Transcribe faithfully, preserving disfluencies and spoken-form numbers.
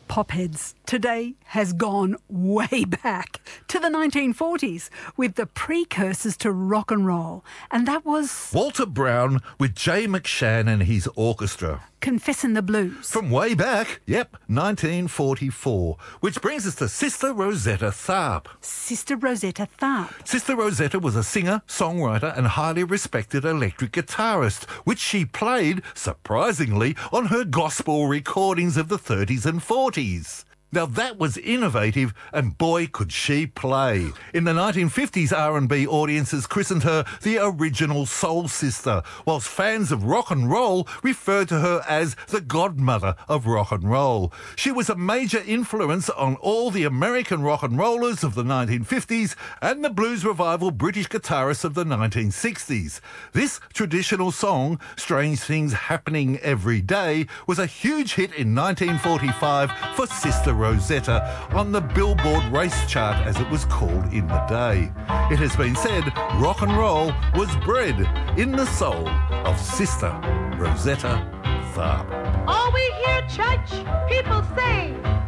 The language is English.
Popheads today has gone way back to the nineteen forties with the precursors to rock and roll, and that was Walter Brown with Jay McShann and his orchestra. Confessin' the Blues. From way back, yep, nineteen forty-four, which brings us to Sister Rosetta Tharpe. Sister Rosetta Tharpe. Sister Rosetta was a singer, songwriter and highly respected electric guitarist, which she played, surprisingly, on her gospel recordings of the thirties and forties. Now that was innovative, and boy could she play. In the nineteen fifties, R and B audiences christened her the original soul sister, whilst fans of rock and roll referred to her as the godmother of rock and roll. She was a major influence on all the American rock and rollers of the nineteen fifties and the blues revival British guitarists of the nineteen sixties. This traditional song, Strange Things Happening Every Day, was a huge hit in nineteen forty-five for Sister Rosetta on the Billboard race chart, as it was called in the day. It has been said rock and roll was bred in the soul of Sister Rosetta Tharpe. All we hear church people say